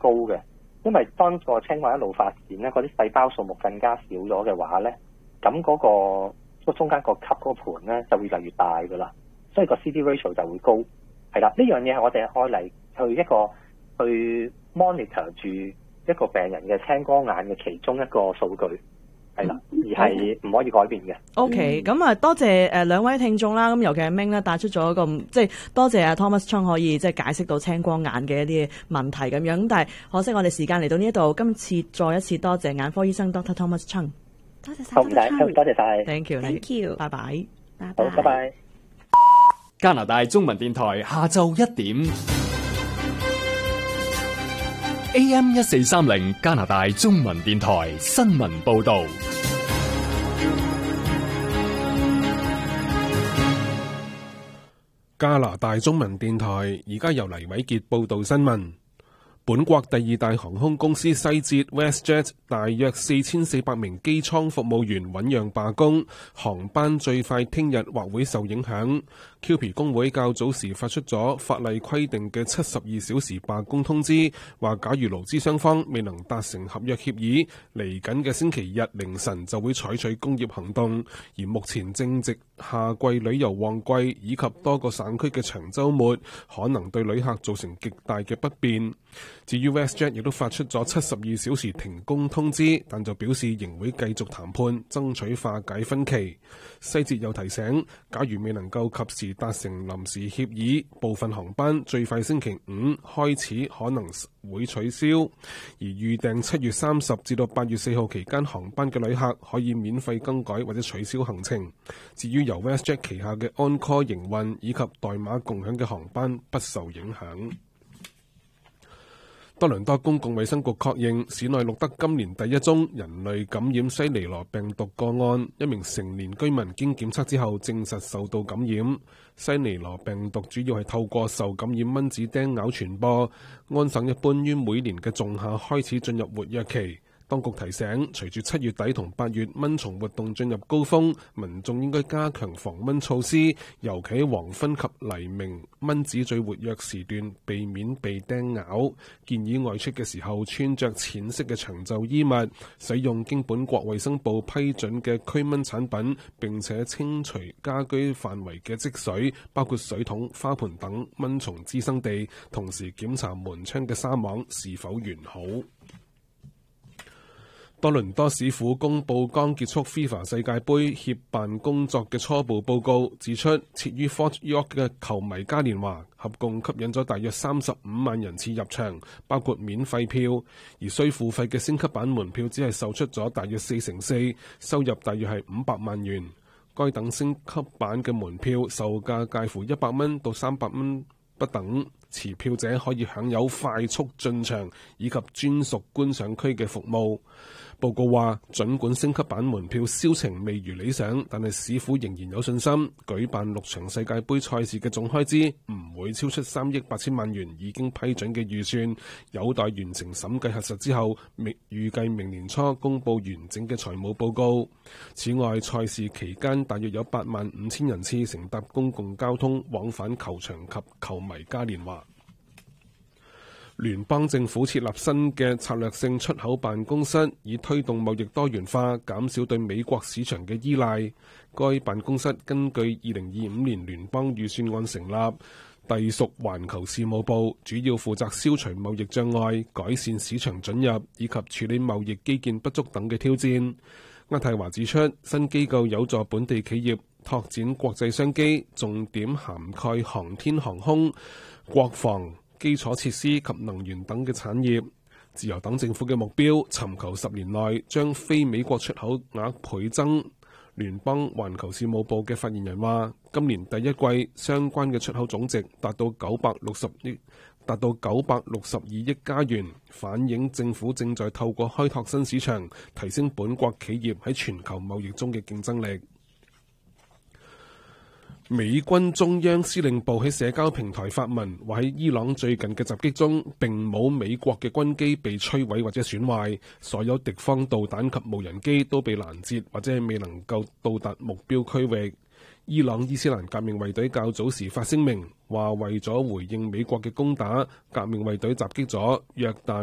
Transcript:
高嘅，因為當個青蛙一路發展咧，嗰啲細胞數目更加少咗嘅話咧，咁嗰個中間個級嗰個盤咧就會越嚟越大噶啦，所以個 CD ratio 就會高，係啦。呢樣嘢係我哋開嚟去 monitor 住一個病人嘅青光眼嘅其中一個數據。係啦，而係唔可以改變嘅。 OK，咁啊，多謝兩位聽眾啦。咁尤其係 Ming 咧帶出咗一個，即係多謝阿 Thomas Chung 可以即係解釋到青光眼嘅一啲問題咁樣。咁但係可惜我哋時間嚟到呢一度，今次再一次多謝眼科醫生 Dr. Thomas Chung。 多謝晒， 好，多謝晒。 Thank you，Thank you，拜拜。 好，拜拜。 加拿大中文電台下晝1點。AM 1430加拿大中文電台新聞報道。 加拿大中文電台而家由黎偉傑報道新聞。本國第二大航空公司西捷 WestJet 大約4400名機艙服務員醞釀罷工，航班最快聽日或會受影響。QP 工會較早時發出咗法例規定嘅72小時罷工通知，話假如勞資雙方未能達成合約協議，嚟緊嘅星期日凌晨就會採取工業行動。而目前正值夏季旅遊旺季，以及多個省區嘅長週末，可能對旅客造成極大嘅不便。至於 WestJet 亦都發出咗72小時停工通知，但就表示仍會繼續談判，爭取化解分歧。西捷又提醒，假如未能夠及時達成臨時協議，部分航班最快星期5開始可能會取消，而預訂7月30至到8月4號期間航班嘅旅客可以免費更改或者取消行程。至於由 WestJet 旗下嘅 On-Call 營運以及代碼共享嘅航班不受影響。多倫多公共衛生局確認，市內錄得今年第一宗人類感染西尼羅病毒個案，一名成年居民經檢測之後證實受到感染。西尼羅病毒主要係透過受感染蚊子叮咬傳播。安省一般於每年嘅仲夏開始進入活躍期。當局提醒，隨住7月底同8月蚊蟲活動進入高峰，民眾應該加強防蚊措施，尤其喺黃昏及黎明蚊子最活躍時段，避免被叮咬。建議外出嘅時候穿着淺色嘅長袖衣物，使用經本國衛生部批准嘅驅蚊產品，並且清除家居範圍嘅積水，包括水桶、花盆等蚊蟲滋生地，同時檢查門窗嘅紗網是否完好。多倫多市府公布剛結束 FIFA 世界盃協辦工作嘅初步報告，指出設於 Fort York 嘅球迷嘉年華合共吸引咗大約35萬人次入場，包括免費票，而需付費嘅升級版門票只係售出咗大約4%，收入大約係500萬元。該等升級版嘅門票售價介乎100蚊到300蚊不等，持票者可以享有快速進場以及專屬觀賞區嘅服務。報告話，儘管升級版門票銷情未如理想，但係市府仍然有信心舉辦6場世界盃賽事嘅總開支唔會超出3億8千萬元已經批准嘅預算，有待完成審計核實之後，預計明年初公佈完整嘅財務報告。此外，賽事期間大約有85000人次乘搭公共交通往返球場及球迷嘉年華。聯邦政府設立新嘅策略性出口辦公室，以推動貿易多元化，減少對美國市場嘅依賴。該辦公室根據2025年聯邦預算案成立，隸屬環球事務部，主要負責消除貿易障礙、改善市場准入以及處理貿易基建不足等嘅挑戰。渥太華指出，新機構有助本地企業拓展國際商機，重點涵蓋航天航空、國防、基礎設施及能源等嘅產業。自由黨政府嘅目標，尋求10年內將非美國出口額倍增。聯邦環球事務部嘅發言人話，今年第一季相關嘅出口總值達到962億加元，反映政府正在透過開拓新市場，提升本國企業喺全球貿易中嘅競爭力。美軍中央司令部喺社交平台發文，話喺伊朗最近嘅襲擊中，並冇美國嘅軍機被摧毀或者損壞，所有敵方導彈及無人機都被攔截或者係未能夠到達目標區域。伊朗伊斯蘭革命衛隊較早時發聲明，話為咗回應美國嘅攻打，革命衛隊襲擊咗約旦、